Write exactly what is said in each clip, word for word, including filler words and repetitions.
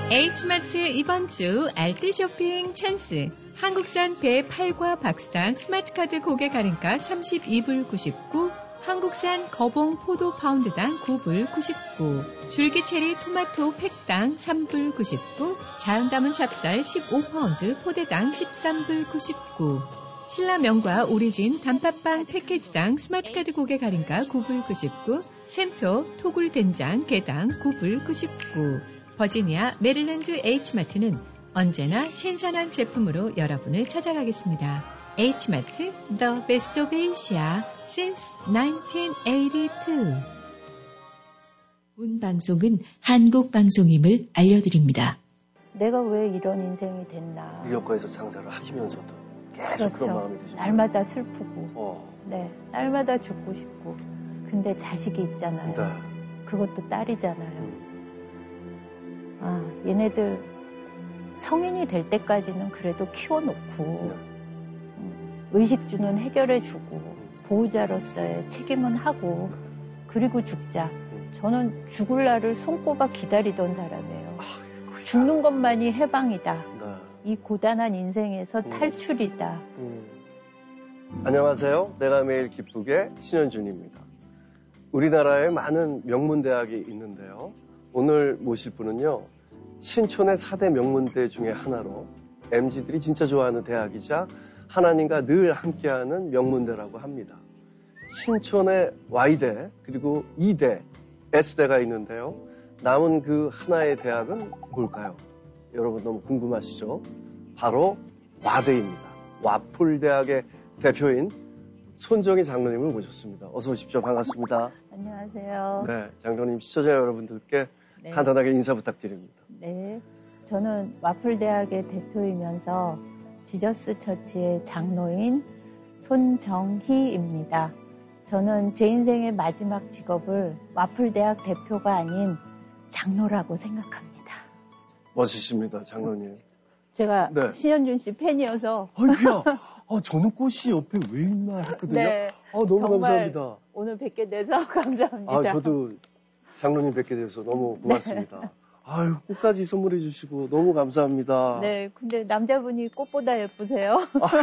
H마트 이번 주 알뜰 쇼핑 찬스. 한국산 배 팔과 박스당 스마트카드 고객 할인가 삼십이 불 구십구, 한국산 거봉 포도 파운드당 구 불 구십구, 줄기체리 토마토 팩당 삼 불 구십구, 자연 담은 찹쌀 십오 파운드 포대당 십삼 불 구십구, 신라면과 오리진 단팥빵 패키지당 스마트카드 고객 할인가 구 불 구십구, 샘표 토굴 된장 개당 구 불 구십구. 버지니아 메릴랜드 H마트는 언제나 신선한 제품으로 여러분을 찾아가겠습니다. H마트 The Best of Asia since nineteen eighty-two. 본 방송은 한국 방송임을 알려드립니다. 내가 왜 이런 인생이 됐나. 무역과에서 장사를 하시면서도 계속 그렇죠. 그런 마음이 드시죠. 날마다 슬프고, 어. 네, 날마다 죽고 싶고. 근데 자식이 있잖아요. 네. 그것도 딸이잖아요. 음. 아, 얘네들 성인이 될 때까지는 그래도 키워놓고 네. 음, 의식주는 해결해주고 보호자로서의 책임은 하고 그리고 죽자. 저는 죽을 날을 손꼽아 기다리던 사람이에요. 아, 죽는 것만이 해방이다. 네. 이 고단한 인생에서 음. 탈출이다. 음. 안녕하세요. 내가 매일 기쁘게 신현준입니다. 우리나라에 많은 명문대학이 있는데요. 오늘 모실 분은요. 신촌의 사 대 명문대 중에 하나로 엠지들이 진짜 좋아하는 대학이자 하나님과 늘 함께하는 명문대라고 합니다. 신촌의 Y대 그리고 이대, S대가 있는데요. 남은 그 하나의 대학은 뭘까요? 여러분 너무 궁금하시죠? 바로 와대입니다. 와플대학의 대표인 손정희 장로님을 모셨습니다. 어서 오십시오. 반갑습니다. 안녕하세요. 네, 장로님 시청자 여러분들께 네. 간단하게 인사 부탁드립니다. 네, 저는 와플대학의 대표이면서 지저스 처치의 장로인 손정희입니다. 저는 제 인생의 마지막 직업을 와플대학 대표가 아닌 장로라고 생각합니다. 멋지십니다, 장로님. 제가 네. 신현준 씨 팬이어서 아이고야, 아, 저는 꽃이 옆에 왜 있나 했거든요. 네, 아, 너무 정말 감사합니다. 오늘 뵙게 돼서 감사합니다. 아, 저도 장로님 뵙게 돼서 너무 고맙습니다. 네. 아유, 꽃까지 선물해 주시고 너무 감사합니다. 네, 근데 남자분이 꽃보다 예쁘세요.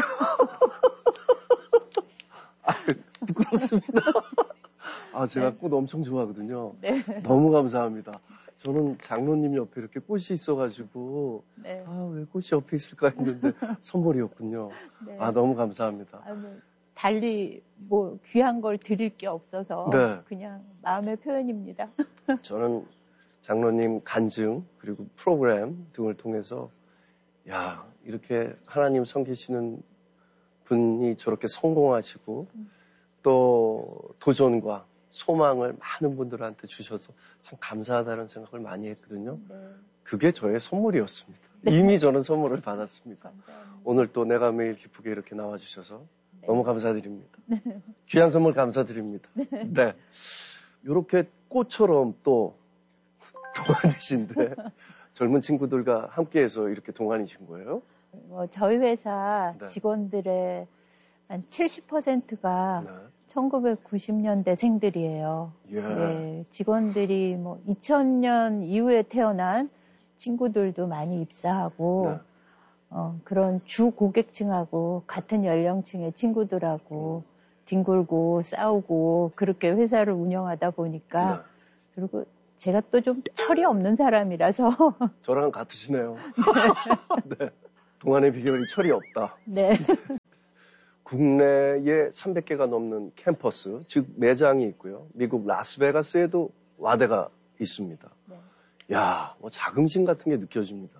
아, 부끄럽습니다. 아, 제가 네. 꽃 엄청 좋아하거든요. 네. 너무 감사합니다. 저는 장로님 옆에 이렇게 꽃이 있어가지고 네. 아, 왜 꽃이 옆에 있을까 했는데 선물이었군요. 네. 아, 너무 감사합니다. 아, 뭐, 달리 뭐 귀한 걸 드릴 게 없어서 네. 그냥 마음의 표현입니다. 저는 장로님 간증 그리고 프로그램 등을 통해서 야, 이렇게 하나님 섬기시는 분이 저렇게 성공하시고 음. 또 도전과 소망을 많은 분들한테 주셔서 참 감사하다는 생각을 많이 했거든요. 네. 그게 저의 선물이었습니다. 네. 이미 저는 선물을 받았습니다. 감사합니다. 오늘 또 내가 매일 기쁘게 이렇게 나와주셔서 네. 너무 감사드립니다. 네. 귀한 선물 감사드립니다. 네. 네. 이렇게 꽃처럼 또 동안이신데 젊은 친구들과 함께해서 이렇게 동안이신 거예요? 뭐 저희 회사 네. 직원들의 한 칠십 퍼센트가 네. 천구백구십 년대생들이에요. 예. 네, 직원들이 뭐 이천 년 이후에 태어난 친구들도 많이 입사하고 네. 어, 그런 주 고객층하고 같은 연령층의 친구들하고 뒹굴고 싸우고 그렇게 회사를 운영하다 보니까 네. 그리고 제가 또 좀 철이 없는 사람이라서 저랑 같으시네요. 네. 동안의 비결이 철이 없다. 네. 국내에 삼백 개가 넘는 캠퍼스, 즉 매장이 있고요. 미국 라스베가스에도 와대가 있습니다. 네. 야, 뭐 자긍심 같은 게 느껴집니다.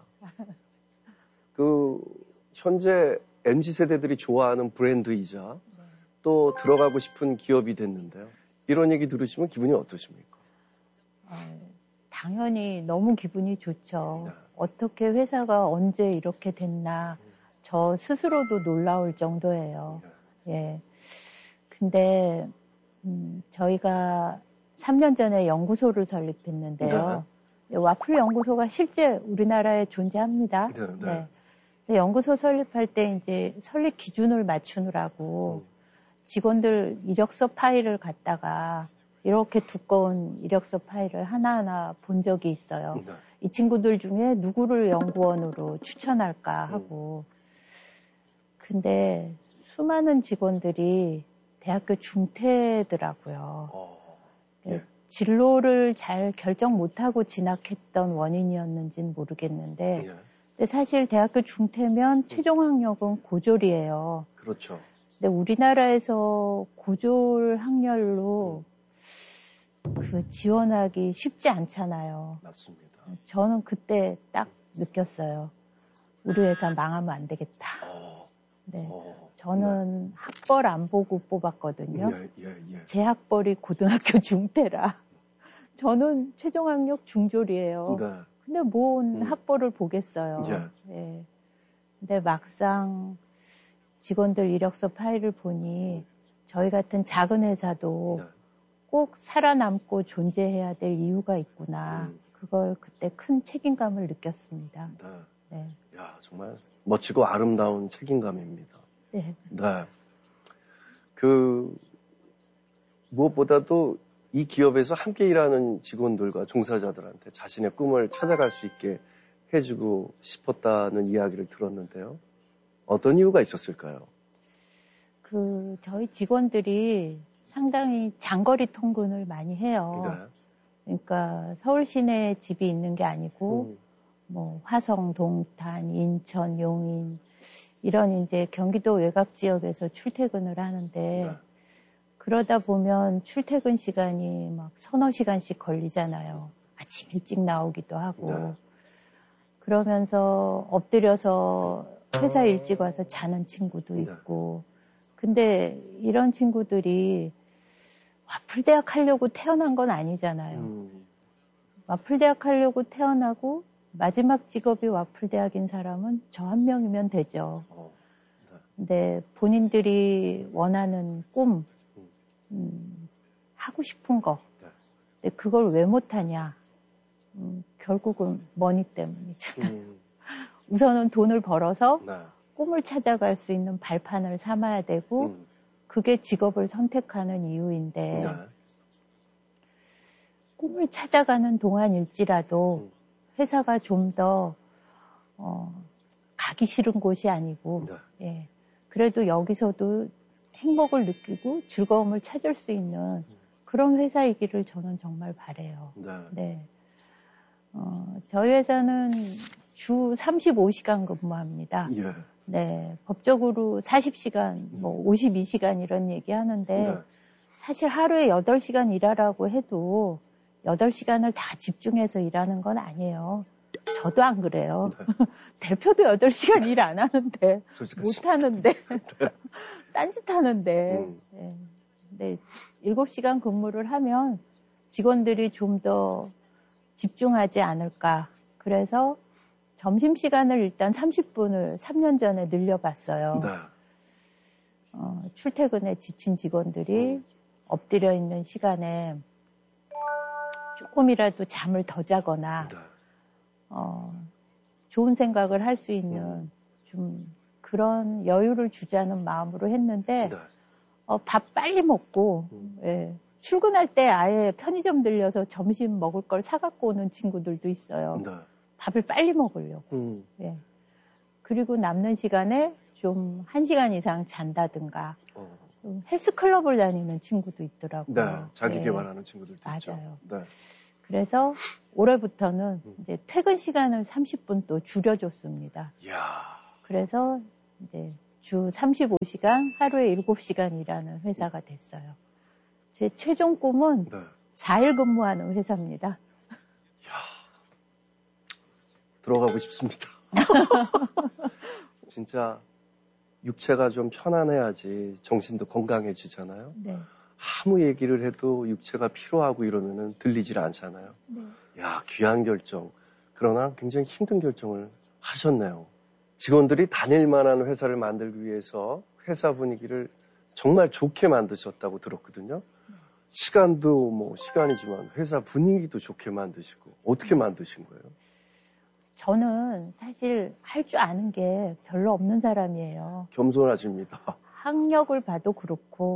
그 현재 엠지 세대들이 좋아하는 브랜드이자 네. 또 들어가고 싶은 기업이 됐는데요. 이런 얘기 들으시면 기분이 어떠십니까? 아, 당연히 너무 기분이 좋죠. 네. 어떻게 회사가 언제 이렇게 됐나. 저 스스로도 놀라울 정도예요. 예. 근데, 음, 저희가 삼 년 전에 연구소를 설립했는데요. 네. 와플 연구소가 실제 우리나라에 존재합니다. 네. 네. 네. 연구소 설립할 때 이제 설립 기준을 맞추느라고 직원들 이력서 파일을 갖다가 이렇게 두꺼운 이력서 파일을 하나하나 본 적이 있어요. 네. 이 친구들 중에 누구를 연구원으로 추천할까 하고. 근데 수많은 직원들이 대학교 중퇴더라고요. 어, 예. 진로를 잘 결정 못하고 진학했던 원인이었는지는 모르겠는데 예. 근데 사실 대학교 중퇴면 최종 학력은 고졸이에요. 그렇죠. 근데 우리나라에서 고졸 학렬로 음. 그 지원하기 쉽지 않잖아요. 맞습니다. 저는 그때 딱 느꼈어요. 우리 회사 망하면 안 되겠다. 어, 네. 어, 저는 네. 학벌 안 보고 뽑았거든요. 예, 예, 예. 제 학벌이 고등학교 중퇴라. 저는 최종 학력 중졸이에요. 네. 근데 뭔 음. 학벌을 보겠어요. 예. 예. 근데 막상 직원들 이력서 파일을 보니 저희 같은 작은 회사도 네. 꼭 살아남고 존재해야 될 이유가 있구나. 음. 그걸 그때 큰 책임감을 느꼈습니다. 네. 네. 야, 정말 멋지고 아름다운 책임감입니다. 네. 네. 그, 무엇보다도 이 기업에서 함께 일하는 직원들과 종사자들한테 자신의 꿈을 찾아갈 수 있게 해주고 싶었다는 이야기를 들었는데요. 어떤 이유가 있었을까요? 그, 저희 직원들이 상당히 장거리 통근을 많이 해요. 네. 그러니까 서울 시내에 집이 있는 게 아니고, 음. 뭐, 화성, 동탄, 인천, 용인, 이런 이제 경기도 외곽 지역에서 출퇴근을 하는데, 네. 그러다 보면 출퇴근 시간이 막 서너 시간씩 걸리잖아요. 아침 일찍 나오기도 하고. 네. 그러면서 엎드려서 회사 일찍 와서 자는 친구도 있고. 근데 이런 친구들이 와플대학 하려고 태어난 건 아니잖아요. 음. 와플대학 하려고 태어나고 마지막 직업이 와플대학인 사람은 저 한 명이면 되죠. 어. 네. 근데 본인들이 원하는 꿈, 음, 하고 싶은 거. 네. 근데 그걸 왜 못하냐? 음, 결국은 머니 때문이잖아요. 음. 우선은 돈을 벌어서 네. 꿈을 찾아갈 수 있는 발판을 삼아야 되고, 음. 그게 직업을 선택하는 이유인데, 네. 꿈을 찾아가는 동안일지라도 음. 회사가 좀 더, 어, 가기 싫은 곳이 아니고, 네. 예. 그래도 여기서도 행복을 느끼고 즐거움을 찾을 수 있는 그런 회사이기를 저는 정말 바라요. 네. 네. 어, 저희 회사는 주 삼십오 시간 근무합니다. 예. 네. 법적으로 사십 시간, 뭐 오십이 시간 이런 얘기 하는데, 네. 사실 하루에 여덟 시간 일하라고 해도 여덟 시간을 다 집중해서 일하는 건 아니에요. 저도 안 그래요. 네. 대표도 여덟 시간 일 안 하는데, 솔직하시... 못 하는데, 네. 딴짓 하는데, 음. 네. 네. 일곱 시간 근무를 하면 직원들이 좀 더 집중하지 않을까. 그래서 점심시간을 일단 삼십 분을 삼 년 전에 늘려봤어요. 네. 어, 출퇴근에 지친 직원들이 음. 엎드려 있는 시간에 조금이라도 잠을 더 자거나, 네. 어, 좋은 생각을 할 수 있는 음. 좀 그런 여유를 주자는 마음으로 했는데, 네. 어, 밥 빨리 먹고, 음. 예, 출근할 때 아예 편의점 들려서 점심 먹을 걸 사갖고 오는 친구들도 있어요. 네. 밥을 빨리 먹으려고. 음. 예. 그리고 남는 시간에 좀 한 시간 이상 잔다든가, 어. 헬스클럽을 다니는 친구도 있더라고요. 네. 자기 예. 개발하는 친구들도 맞아요. 있죠. 네. 그래서 올해부터는 음. 이제 퇴근 시간을 삼십 분 또 줄여줬습니다. 이야. 그래서 이제 주 삼십오 시간, 하루에 일곱 시간 일하는 회사가 됐어요. 제 최종 꿈은 네. 사 일 근무하는 회사입니다. 이야. 들어가고 싶습니다. 진짜 육체가 좀 편안해야지 정신도 건강해지잖아요. 네. 아무 얘기를 해도 육체가 피로하고 이러면은 들리질 않잖아요. 네. 야, 귀한 결정. 그러나 굉장히 힘든 결정을 하셨네요. 직원들이 다닐 만한 회사를 만들기 위해서 회사 분위기를 정말 좋게 만드셨다고 들었거든요. 시간도 뭐 시간이지만 회사 분위기도 좋게 만드시고 어떻게 만드신 거예요? 저는 사실 할 줄 아는 게 별로 없는 사람이에요. 겸손하십니다. 학력을 봐도 그렇고 네.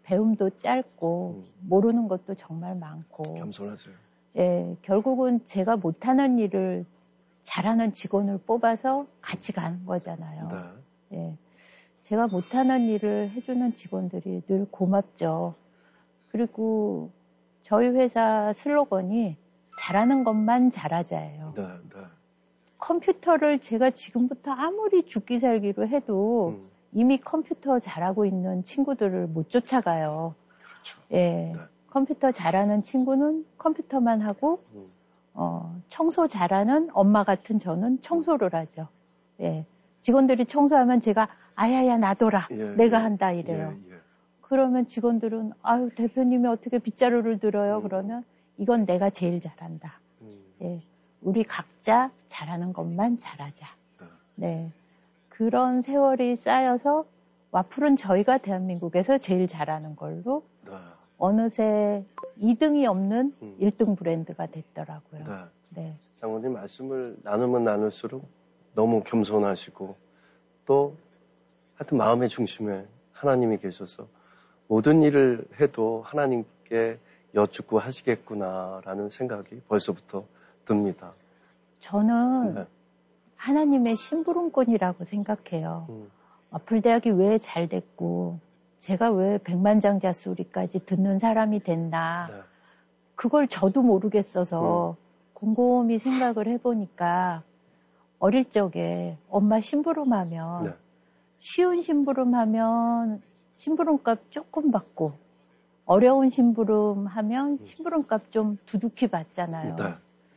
배움도 짧고 음. 모르는 것도 정말 많고. 겸손하세요. 예, 결국은 제가 못하는 일을 잘하는 직원을 뽑아서 같이 가는 거잖아요. 네. 예, 제가 못하는 일을 해주는 직원들이 늘 고맙죠. 그리고 저희 회사 슬로건이 잘하는 것만 잘하자예요. 네, 네. 컴퓨터를 제가 지금부터 아무리 죽기 살기로 해도 음. 이미 컴퓨터 잘하고 있는 친구들을 못 쫓아가요. 그렇죠. 예, 네. 컴퓨터 잘하는 친구는 컴퓨터만 하고 음. 어, 청소 잘하는 엄마 같은 저는 청소를 하죠. 예, 직원들이 청소하면 제가 아야야 놔둬라 예, 내가 예, 한다 이래요. 예, 예. 그러면 직원들은 아유 대표님이 어떻게 빗자루를 들어요? 음. 그러면 이건 내가 제일 잘한다. 음. 예, 우리 각자 잘하는 것만 잘하자. 네. 네, 그런 세월이 쌓여서 와플은 저희가 대한민국에서 제일 잘하는 걸로 네. 어느새 이 등이 없는 음. 일 등 브랜드가 됐더라고요. 네. 네. 장모님 말씀을 나누면 나눌수록 너무 겸손하시고 또 하여튼 마음의 중심에 하나님이 계셔서 모든 일을 해도 하나님께 여쭙고 하시겠구나라는 생각이 벌써부터 듭니다. 저는 네. 하나님의 심부름꾼이라고 생각해요. 음. 와플대학이 왜 잘 됐고 제가 왜 백만장자 소리까지 듣는 사람이 됐나. 네. 그걸 저도 모르겠어서 음. 곰곰이 생각을 해보니까 어릴 적에 엄마 심부름하면 네. 쉬운 심부름하면 심부름값 조금 받고 어려운 심부름하면 심부름값 좀 두둑히 받잖아요. 네.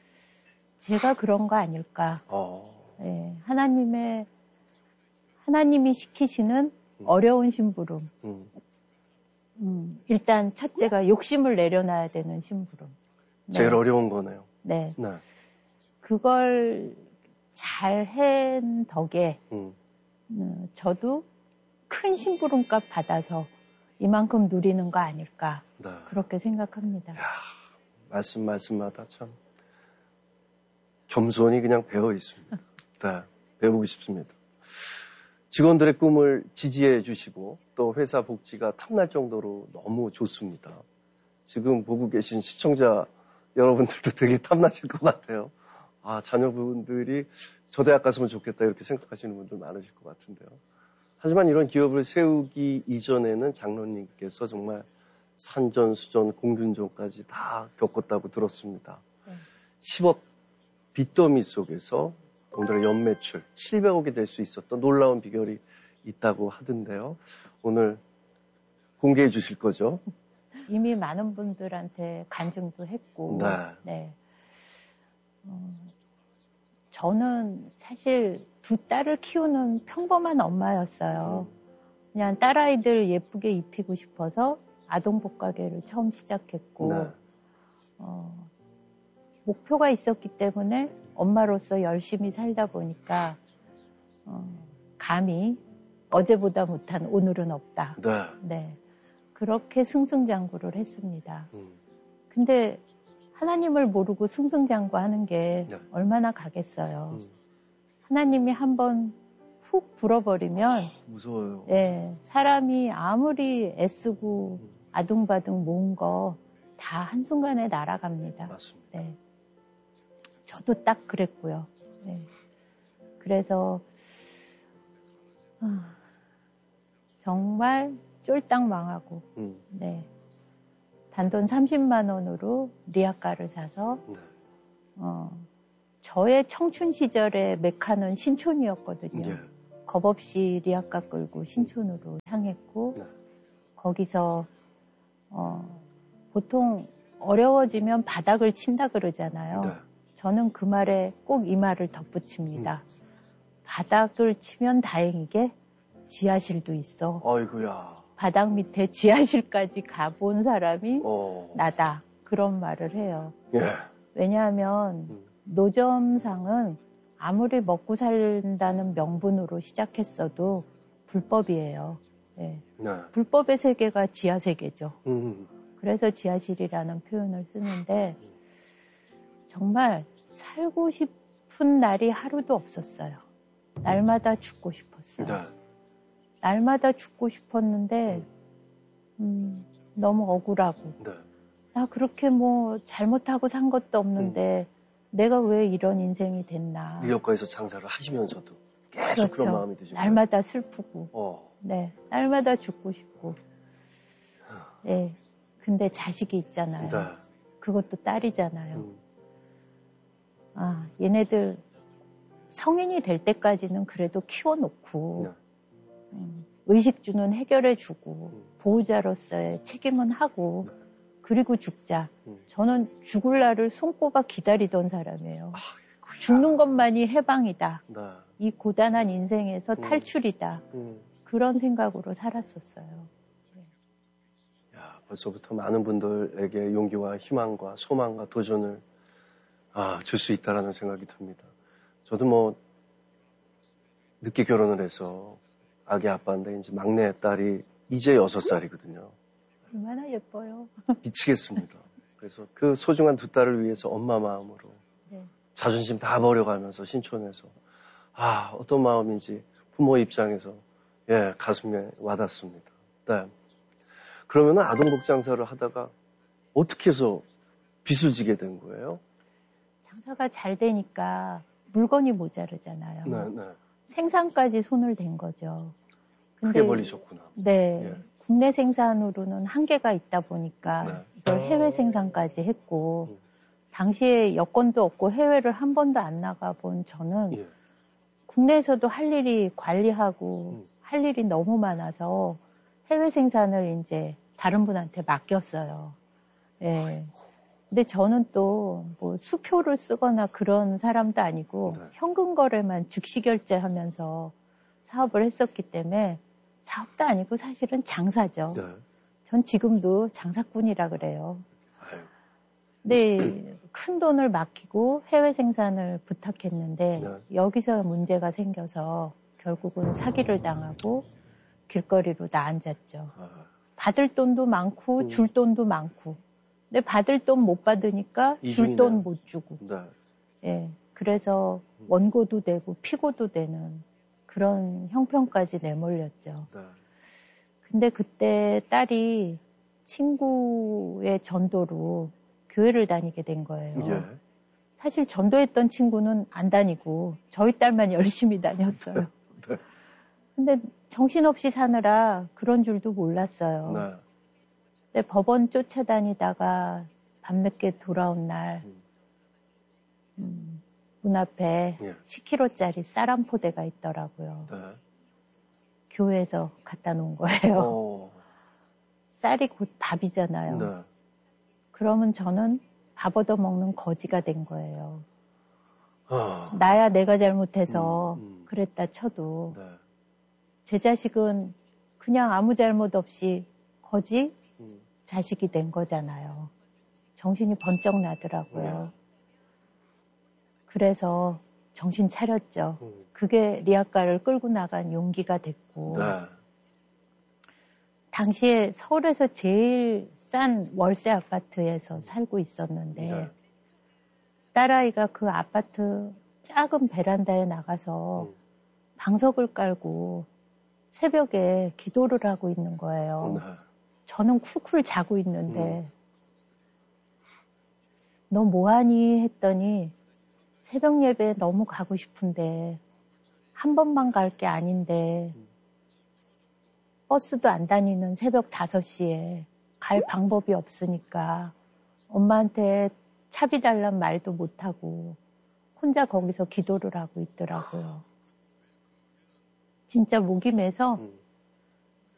제가 그런 거 아닐까. 어. 네, 하나님의 하나님이 시키시는 음. 어려운 심부름. 음. 음, 일단 첫째가 욕심을 내려놔야 되는 심부름. 네. 제일 어려운 거네요. 네. 네. 그걸 잘 한 덕에 음. 음, 저도 큰 심부름값 받아서 이만큼 누리는 거 아닐까. 네. 그렇게 생각합니다. 야, 말씀 말씀마다 참 겸손히 그냥 배어 있습니다. 네, 배우고 싶습니다. 직원들의 꿈을 지지해 주시고 또 회사 복지가 탐날 정도로 너무 좋습니다. 지금 보고 계신 시청자 여러분들도 되게 탐나실 것 같아요. 아, 자녀분들이 저 대학 갔으면 좋겠다 이렇게 생각하시는 분들 많으실 것 같은데요. 하지만 이런 기업을 세우기 이전에는 장로님께서 정말 산전수전, 공균전까지 다 겪었다고 들었습니다. 네. 십억 빚더미 속에서 오늘의 연매출 칠백억이 될 수 있었던 놀라운 비결이 있다고 하던데요. 오늘 공개해 주실 거죠? 이미 많은 분들한테 간증도 했고, 네. 네. 어, 저는 사실 두 딸을 키우는 평범한 엄마였어요. 음. 그냥 딸아이들 예쁘게 입히고 싶어서 아동복가게를 처음 시작했고, 네. 어, 목표가 있었기 때문에 엄마로서 열심히 살다 보니까 어, 감히 어제보다 못한 오늘은 없다. 네. 네, 그렇게 승승장구를 했습니다. 음. 근데 하나님을 모르고 승승장구하는 게 네. 얼마나 가겠어요. 음. 하나님이 한번 훅 불어버리면 무서워요. 네, 사람이 아무리 애쓰고 음. 아둥바둥 모은 거 다 한순간에 날아갑니다. 맞습니다. 네. 저도 딱 그랬고요. 네. 그래서 아, 정말 쫄딱 망하고 음. 네. 단돈 삼십만 원으로 리아카를 사서 네. 어, 저의 청춘 시절의 메카는 신촌이었거든요. 예. 겁없이 리아카 끌고 신촌으로 향했고 네. 거기서 어, 보통 어려워지면 바닥을 친다 그러잖아요. 네. 저는 그 말에 꼭 이 말을 덧붙입니다. 음. 바닥을 치면 다행이게 지하실도 있어. 아이고야. 바닥 밑에 지하실까지 가본 사람이 어. 나다. 그런 말을 해요. 예. 왜냐하면 음. 노점상은 아무리 먹고 산다는 명분으로 시작했어도 불법이에요. 네. 네. 불법의 세계가 지하 세계죠. 음. 그래서 지하실이라는 표현을 쓰는데 정말 살고 싶은 날이 하루도 없었어요. 날마다 죽고 싶었어요. 네. 날마다 죽고 싶었는데 음, 너무 억울하고. 네. 나 그렇게 뭐 잘못하고 산 것도 없는데 음. 내가 왜 이런 인생이 됐나. 리어카에서 장사를 하시면서도 계속 그렇죠. 그런 마음이 드시고. 날마다 슬프고. 어. 네. 날마다 죽고 싶고. 네. 근데 자식이 있잖아요. 네. 그것도 딸이잖아요. 음. 아, 얘네들 성인이 될 때까지는 그래도 키워놓고 네. 음, 의식주는 해결해주고 음. 보호자로서의 책임은 하고 네. 그리고 죽자. 음. 저는 죽을 날을 손꼽아 기다리던 사람이에요. 아, 죽는 것만이 해방이다. 네. 이 고단한 인생에서 음. 탈출이다. 음. 그런 생각으로 살았었어요. 네. 야, 벌써부터 많은 분들에게 용기와 희망과 소망과 도전을 아, 줄 수 있다라는 생각이 듭니다. 저도 뭐 늦게 결혼을 해서 아기 아빠인데 이제 막내 딸이 이제 여섯 살이거든요. 얼마나 예뻐요. 미치겠습니다. 그래서 그 소중한 두 딸을 위해서 엄마 마음으로 네. 자존심 다 버려가면서 신촌에서 아 어떤 마음인지 부모 입장에서 예 가슴에 와닿습니다. 네. 그러면은 아동복 장사를 하다가 어떻게 해서 빚을 지게 된 거예요? 장사가 잘 되니까 물건이 모자르잖아요. 네, 네. 생산까지 손을 댄 거죠. 근데, 크게 벌리셨구나. 네. 예. 국내 생산으로는 한계가 있다 보니까 네. 이걸 해외 생산까지 했고 음. 당시에 여건도 없고 해외를 한 번도 안 나가본 저는 예. 국내에서도 할 일이 관리하고 음. 할 일이 너무 많아서 해외 생산을 이제 다른 분한테 맡겼어요. 예. 근데 저는 또 뭐 수표를 쓰거나 그런 사람도 아니고 네. 현금 거래만 즉시 결제하면서 사업을 했었기 때문에 사업도 아니고 사실은 장사죠. 네. 전 지금도 장사꾼이라 그래요. 아유. 네, 큰 돈을 맡기고 해외 생산을 부탁했는데 네. 여기서 문제가 생겨서 결국은 사기를 당하고 길거리로 나앉았죠. 아. 받을 돈도 많고 음. 줄 돈도 많고 근데 받을 돈 못 받으니까 줄 돈 못 주고 네. 예, 그래서 원고도 되고 피고도 되는 그런 형편까지 내몰렸죠. 네. 근데 그때 딸이 친구의 전도로 교회를 다니게 된 거예요. 예. 사실 전도했던 친구는 안 다니고 저희 딸만 열심히 다녔어요. 네. 근데 정신없이 사느라 그런 줄도 몰랐어요. 네. 근데 법원 쫓아다니다가 밤늦게 돌아온 날 음, 문 앞에 예. 십 킬로그램짜리 쌀 한 포대가 있더라고요. 네. 교회에서 갖다 놓은 거예요. 오. 쌀이 곧 밥이잖아요. 네. 그러면 저는 밥 얻어먹는 거지가 된 거예요. 아. 나야 내가 잘못해서 음, 음. 그랬다 쳐도 네. 제 자식은 그냥 아무 잘못 없이 거지 음. 자식이 된 거잖아요. 정신이 번쩍 나더라고요. 네. 그래서 정신 차렸죠. 음. 그게 리아카를 끌고 나간 용기가 됐고 네. 당시에 서울에서 제일 싼 월세 아파트에서 살고 있었는데 네. 딸아이가 그 아파트 작은 베란다에 나가서 음. 방석을 깔고 새벽에 기도를 하고 있는 거예요. 네. 저는 쿨쿨 자고 있는데 음. 너 뭐하니 했더니 새벽 예배 너무 가고 싶은데 한 번만 갈 게 아닌데 버스도 안 다니는 새벽 다섯 시에 갈 방법이 없으니까 엄마한테 차비 달란 말도 못하고 혼자 거기서 기도를 하고 있더라고요. 진짜 목이 메서 음.